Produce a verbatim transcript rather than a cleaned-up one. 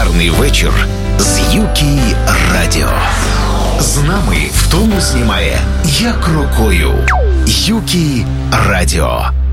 Гарний вечір з Юкі Радіо. З нами втому знімає як рукою. Юкі Радіо.